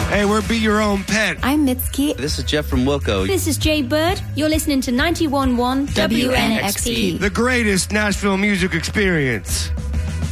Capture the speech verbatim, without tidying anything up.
Hey, we're Be Your Own Pet. I'm Mitski. This is Jeff from Wilco. This is Jay Bird. You're listening to ninety-one point one W N X P. The greatest Nashville music experience.